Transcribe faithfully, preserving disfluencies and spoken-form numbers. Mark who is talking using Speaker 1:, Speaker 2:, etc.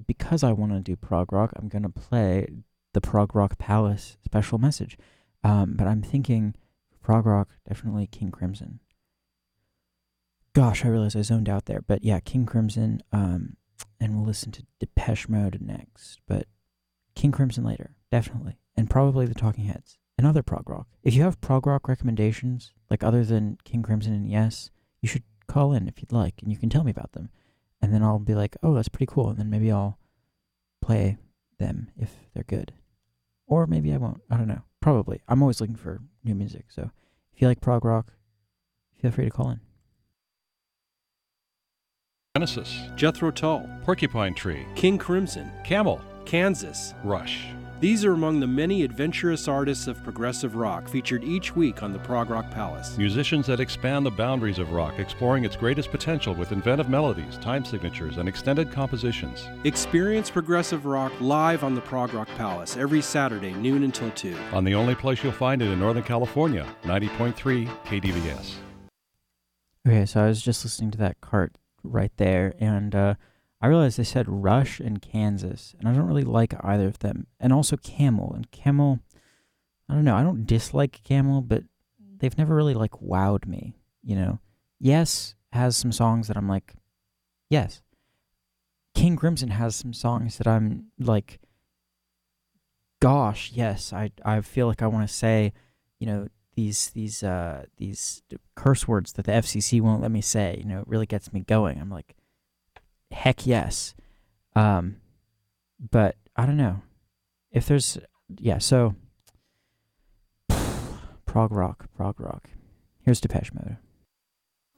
Speaker 1: because I want to do prog rock, I'm going to play the Prog Rock Palace special message. Um, but I'm thinking prog rock, definitely King Crimson. Gosh, I realize I zoned out there. But yeah, King Crimson, um, and we'll listen to Depeche Mode next. But King Crimson later, definitely. And probably the Talking Heads and other prog rock. If you have prog rock recommendations, like other than King Crimson and Yes, you should call in if you'd like, and you can tell me about them. And then I'll be like, oh, that's pretty cool. And then maybe I'll play them if they're good. Or maybe I won't. I don't know. Probably. I'm always looking for new music. So if you like prog rock, feel free to call in.
Speaker 2: Genesis,
Speaker 3: Jethro Tull,
Speaker 2: Porcupine Tree,
Speaker 3: King Crimson,
Speaker 2: Camel,
Speaker 3: Kansas.
Speaker 2: Rush.
Speaker 3: These are among the many adventurous artists of progressive rock featured each week on the Prog Rock Palace.
Speaker 2: Musicians that expand the boundaries of rock, exploring its greatest potential with inventive melodies, time signatures, and extended compositions.
Speaker 3: Experience progressive rock live on the Prog Rock Palace every Saturday, noon until two.
Speaker 2: On the only place you'll find it in Northern California, ninety point three K D V S.
Speaker 1: Okay, so I was just listening to that cart right there, and uh, I realized they said Rush and Kansas, and I don't really like either of them. And also Camel. And Camel, I don't know, I don't dislike Camel, but they've never really, like, wowed me, you know? Yes has some songs that I'm like, yes. King Crimson has some songs that I'm like, gosh, yes, I I feel like I want to say, you know, these these uh these curse words that the F C C won't let me say. You know, it really gets me going. I'm like, heck yes. Um, but I don't know if there's yeah. So prog rock, prog rock. Here's Depeche Mode.